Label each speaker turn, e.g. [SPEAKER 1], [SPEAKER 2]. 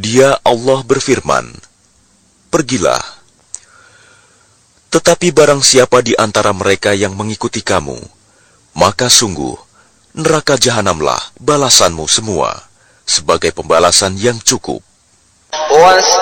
[SPEAKER 1] Dia Allah berfirman, "Pergilah. Tetapi barang siapa di antara mereka yang mengikuti kamu, maka sungguh neraka jahanamlah balasanmu semua, sebagai pembalasan yang cukup."